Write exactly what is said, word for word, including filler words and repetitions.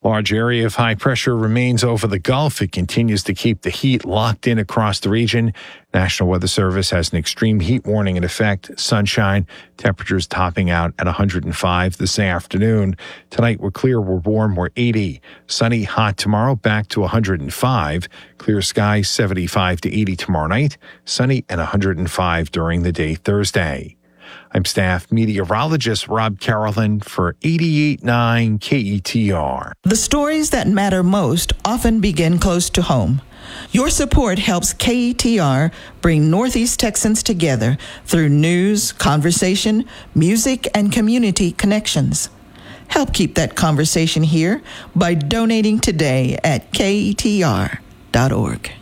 Large area of high pressure remains over the Gulf. It continues to keep the heat locked in across the region. National Weather Service has an extreme heat warning in effect. Sunshine, temperatures topping out at one hundred five this afternoon. Tonight we're clear, we're warm, we're eighty. Sunny, hot tomorrow, back to one hundred five. Clear skies, seventy-five to eighty tomorrow night. Sunny and one hundred five during the day Thursday. I'm staff meteorologist Rob Carolyn for eighty-eight point nine K E T R. The stories that matter most often begin close to home. Your support helps K E T R bring Northeast Texans together through news, conversation, music, and community connections. Help keep that conversation here by donating today at K E T R dot org.